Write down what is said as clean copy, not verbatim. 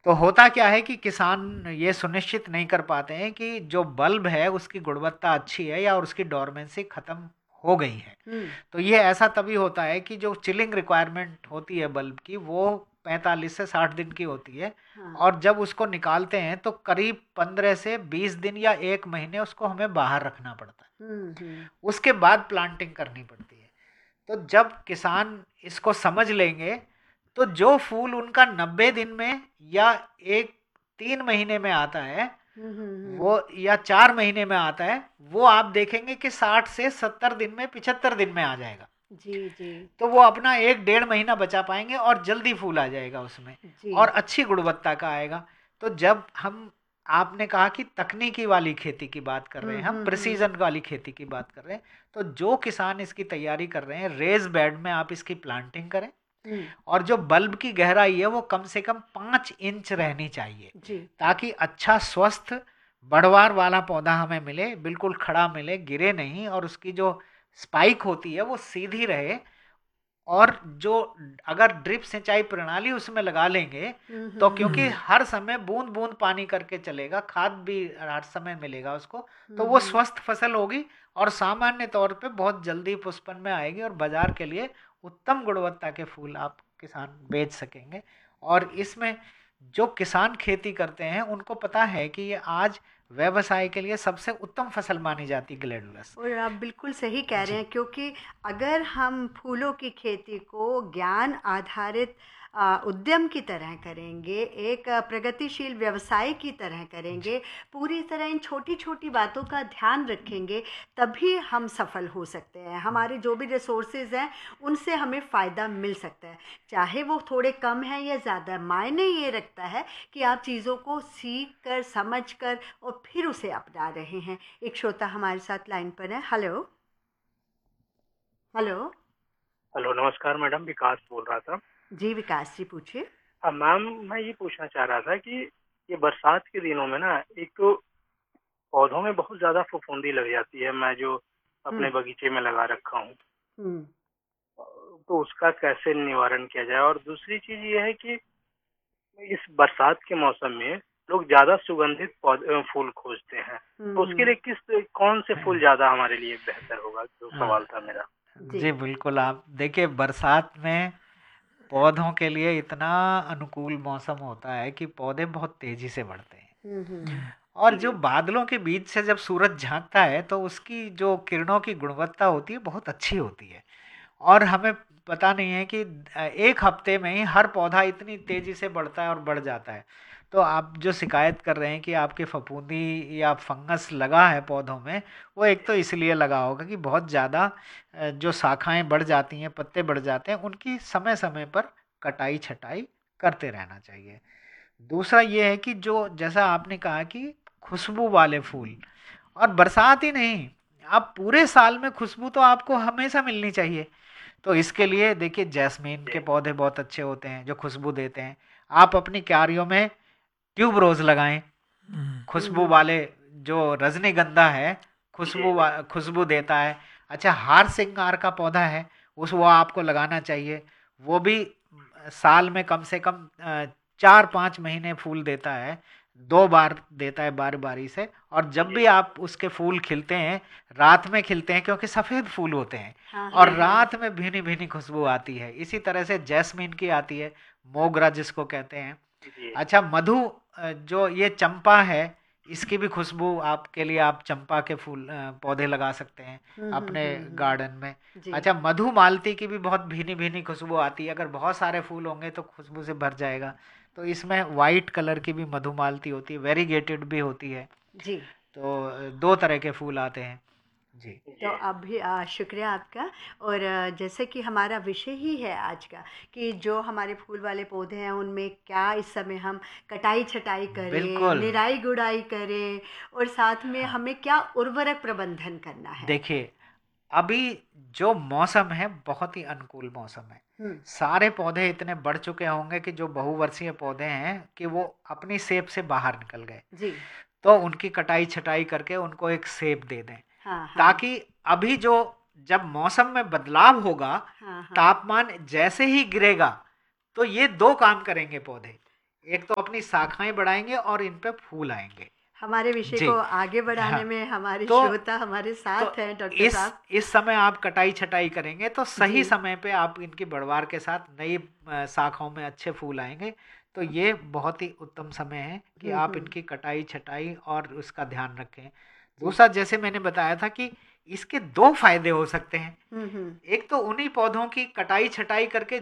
तो होता क्या है कि किसान ये सुनिश्चित नहीं कर पाते हैं कि जो बल्ब है उसकी गुणवत्ता अच्छी है या उसकी डोरमेंसी खत्म हो गई है। तो ये ऐसा तभी होता है कि जो चिलिंग रिक्वायरमेंट होती है बल्ब की वो 45 से 60 दिन की होती है। हाँ। और जब उसको निकालते हैं तो करीब 15 से 20 दिन या 1 महीने उसको हमें बाहर रखना पड़ता है। हम्म। उसके बाद प्लांटिंग करनी पड़ती है। तो जब किसान इसको समझ लेंगे तो जो फूल उनका 90 दिन में या एक 3 महीने में आता है वो या 4 महीने में आता है, वो आप देखेंगे कि 60 से 70 दिन में 75 दिन में आ जाएगा। जी जी तो वो अपना 1 डेढ़ महीना बचा पाएंगे और जल्दी फूल आ जाएगा उसमें जी। और अच्छी गुणवत्ता का आएगा। तो जब हम आपने कहा कि तकनीकी वाली खेती की बात कर रहे हैं, हम हम्म। प्रिसीजन वाली खेती की बात कर रहे हैं, तो जो किसान इसकी तैयारी कर रहे हैं रेज बेड में आप इसकी प्लांटिंग करें। हम्म। और जो बल्ब की गहराई है वो कम से कम 5 इंच रहनी चाहिए जी। ताकि अच्छा स्वस्थ बढ़वार वाला पौधा हमें मिले, बिल्कुल खड़ा मिले, गिरे नहीं, और उसकी जो स्पाइक होती है वो सीधी रहे। और जो अगर ड्रिप सिंचाई प्रणाली उसमें लगा लेंगे तो क्योंकि हर समय बूंद बूंद पानी करके चलेगा, खाद भी हर समय मिलेगा उसको, तो वो स्वस्थ फसल होगी और सामान्य तौर पे बहुत जल्दी पुष्पन में आएगी और बाजार के लिए उत्तम गुणवत्ता के फूल आप किसान बेच सकेंगे। और इसमें जो किसान खेती करते हैं उनको पता है कि ये आज व्यवसाय के लिए सबसे उत्तम फसल मानी जाती ग्लैडुलस। और आप बिल्कुल सही कह रहे जी हैं, क्योंकि अगर हम फूलों की खेती को ज्ञान आधारित उद्यम की तरह करेंगे, एक प्रगतिशील व्यवसाय की तरह जी करेंगे, पूरी तरह इन छोटी छोटी बातों का ध्यान रखेंगे, तभी हम सफल हो सकते हैं। हमारे जो भी रिसोर्सेज हैं उनसे हमें फ़ायदा मिल सकता है, चाहे वो थोड़े कम हैं या ज़्यादा। मायने ये रखता है कि आप चीज़ों को सीख कर, समझ कर और फिर उसे अपना रहे हैं। एक श्रोता हमारे साथ लाइन पर है। Hello hello. हेलो, नमस्कार मैडम, विकास बोल रहा था। जी विकास जी, पूछिए। मैम, मैं ये पूछना चाह रहा था कि ये बरसात के दिनों में ना एक तो पौधों में बहुत ज़्यादा फफूंदी लग जाती है, मैं जो अपने हम्म बगीचे में लगा रखा हूँ। हम्म तो उसका कैसे निवारण किया जाए? और दूसरी चीज़ ये है कि इस बरसात के मौसम में लोग ज़्यादा सुगंधित फूल खोजते हैं, तो उसके हम्म। लिए कौन से फूल ज़्यादा हमारे लिए बेहतर होगा? जो हाँ, सवाल था मेरा। जी। जी बिल्कुल। आप देखिए बरसात में पौधों के लिए इतना अनुकूल मौसम होता है कि पौधे बहुत तेजी से बढ़ते हैं। हम्म। और जो जी। बादलों के बीच से जब सूरज झांकता है तो उसकी जो किरणों की गुणवत्ता होती है बहुत अच्छी होती है। और हमें पता नहीं है कि एक हफ्ते में ही हर पौधा इतनी तेजी से बढ़ता है और बढ़ जाता है। तो आप जो शिकायत कर रहे हैं कि आपके फफूंदी या फंगस लगा है पौधों में, वो एक तो इसलिए लगा होगा कि बहुत ज़्यादा जो शाखाएं बढ़ जाती हैं, पत्ते बढ़ जाते हैं, उनकी समय समय पर कटाई छटाई करते रहना चाहिए। दूसरा ये है कि जो जैसा आपने कहा कि खुशबू वाले फूल, और बरसात ही नहीं, आप पूरे साल में खुशबू तो आपको हमेशा मिलनी चाहिए। तो इसके लिए देखिए जैस्मीन के जी। पौधे बहुत अच्छे होते हैं जो खुशबू देते हैं। आप अपनी क्यारियों में ट्यूब रोज लगाएं, खुशबू हम्म। वाले। जो रजनीगंधा है जी। खुशबू देता है। अच्छा, हार सिंगार का पौधा है, उस वो आपको लगाना चाहिए। वो भी साल में कम से कम 4-5 महीने फूल देता है, 2 बार देता है बारी बारी से। और जब जी। भी आप उसके फूल खिलते हैं, रात में खिलते हैं क्योंकि सफ़ेद फूल होते हैं हाँ और हाँ जी। हाँ। रात में भीनी भीनी खुशबू आती है। इसी तरह से जैस्मीन की आती है, मोगरा जिसको कहते हैं। जी। अच्छा, मधु, जो ये चंपा है, इसकी भी खुशबू आपके लिए, आप चंपा के फूल पौधे लगा सकते हैं अपने गार्डन में। जी। अच्छा, मधुमालती की भी बहुत भीनी भीनी खुशबू आती है, अगर बहुत सारे फूल होंगे तो खुशबू से भर जाएगा। तो इसमें वाइट कलर की भी मधुमालती होती है, वेरीगेटेड भी होती है। जी। तो 2 तरह के फूल आते हैं। जी तो जी। अभी शुक्रिया आपका। और जैसे कि हमारा विषय ही है आज का, कि जो हमारे फूल वाले पौधे हैं उनमें क्या इस समय हम कटाई छटाई करें, बिल्कुल। निराई गुड़ाई करें, और साथ में हाँ, हमें क्या उर्वरक प्रबंधन करना है। देखिए अभी जो मौसम है बहुत ही अनुकूल मौसम है। हम्म। सारे पौधे इतने बढ़ चुके होंगे कि जो बहुवर्षीय पौधे हैं कि वो अपनी सेप से बाहर निकल गए। जी। तो उनकी कटाई छटाई करके उनको एक सेप दे दें, हाँ हाँ ताकि अभी जो जब मौसम में बदलाव होगा, हाँ हाँ। तापमान जैसे ही गिरेगा, तो ये 2 काम करेंगे पौधे। एक तो अपनी शाखाएं बढ़ाएंगे और इन पे फूल आएंगे। हमारे विषय जी को आगे बढ़ाने हाँ। में हमारे तो श्रोता हमारे साथ हैं डॉक्टर इस साहब। इस समय आप कटाई छटाई करेंगे तो सही जी। समय पे आप इनकी बढ़वार के साथ नई शाखाओं में अच्छे फूल आएंगे। तो ये बहुत ही उत्तम समय है कि आप हम्म। इनकी कटाई छटाई और उसका ध्यान रखें। जी। दूसरा, जैसे मैंने बताया था कि इसके दो फायदे हो सकते हैं। हम्म। एक तो उन्हीं पौधों की कटाई छटाई करके